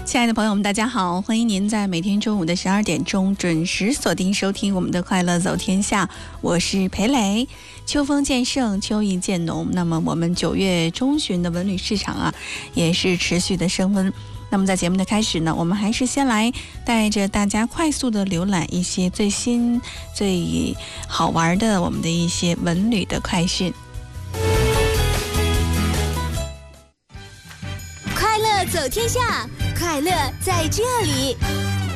亲爱的朋友们，大家好！欢迎您在每天中午的12点钟准时锁定收听我们的《快乐走天下》，我是裴磊。秋风渐盛，秋意渐浓，那么我们9月中旬的文旅市场啊，也是持续的升温。那么在节目的开始呢，我们还是先来带着大家快速的浏览一些最新、最好玩的我们的一些文旅的快讯。 快乐走天下，快乐在这里。